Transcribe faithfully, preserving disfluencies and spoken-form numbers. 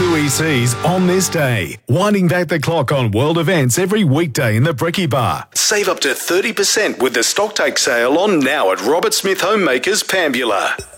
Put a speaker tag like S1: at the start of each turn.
S1: two E Cs on this day. Winding back the clock on world events every weekday in the Brekkie Bar. Save up to thirty percent with the stocktake sale on now at Robert Smith Homemakers Pambula.